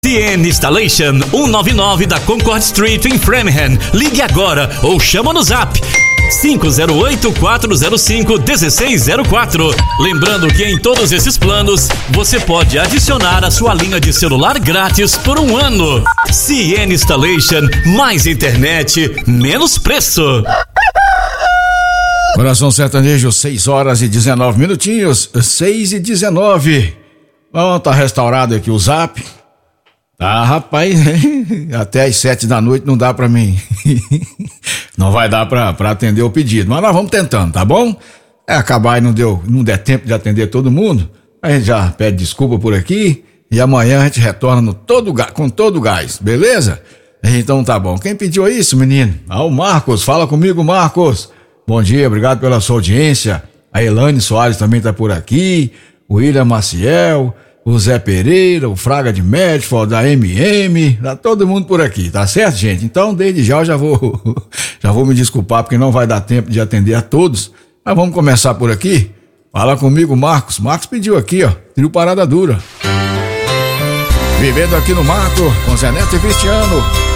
CN Installation 199 da Concord Street em Framingham. Ligue agora ou chama no Zap 508-405-1604. Lembrando que em todos esses planos você pode adicionar a sua linha de celular grátis por 1 ano. CN Installation, mais internet, menos preço. Coração Sertanejo, 6h19, 6h19. Bom, tá restaurado aqui o Zap. Tá, rapaz, até às 7 da noite não dá pra mim. Não vai dar pra atender o pedido, mas nós vamos tentando, tá bom? Acabar e não der tempo de atender todo mundo, a gente já pede desculpa por aqui e amanhã a gente retorna com todo o gás, beleza? Então tá bom. Quem pediu isso, menino? O Marcos. Fala comigo, Marcos. Bom dia, obrigado pela sua audiência. A Elane Soares também tá por aqui, o William Maciel, o Zé Pereira, o Fraga de Medford, da MM, tá todo mundo por aqui, tá certo, gente? Então, desde já eu já vou me desculpar porque não vai dar tempo de atender a todos, mas vamos começar por aqui. Fala comigo, Marcos. Marcos pediu aqui, trio Parada Dura. Vivendo aqui no mato, com Zé Neto e Cristiano.